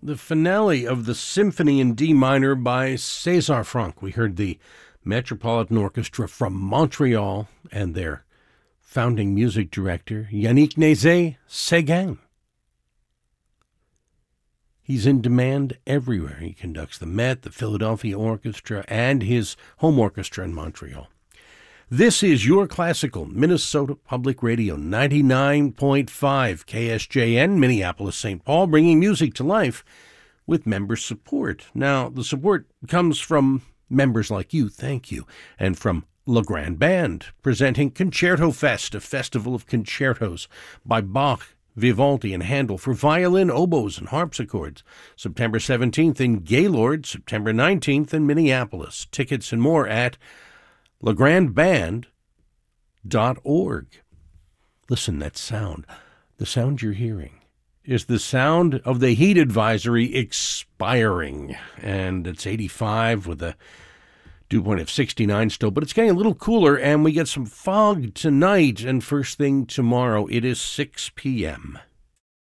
the finale of the Symphony in D minor by César Franck. We heard the Metropolitan Orchestra from Montreal and their founding music director, Yannick Nézet-Séguin. He's in demand everywhere. He conducts the Met, the Philadelphia Orchestra, and his home orchestra in Montreal. This is your classical Minnesota Public Radio, 99.5 KSJN, Minneapolis, St. Paul, bringing music to life with member support. Now, the support comes from members like you, thank you, and from Le Grand Band, presenting Concerto Fest, a festival of concertos by Bach, Vivaldi, and Handel for violin, oboes, and harpsichords. September 17th in Gaylord, September 19th in Minneapolis. Tickets and more at legrandband.org. Listen, that sound. The sound you're hearing is the sound of the heat advisory expiring. And it's 85 with a dew point of 69 still, but it's getting a little cooler, and we get some fog tonight, and first thing tomorrow, it is 6 p.m.